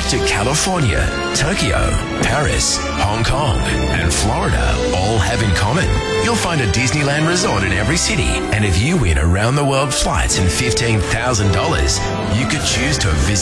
to California, Tokyo, Paris, Hong Kong, and Florida all have in common. You'll find a Disneyland resort in every city, and if you win around the world flights and $15,000, you could choose to visit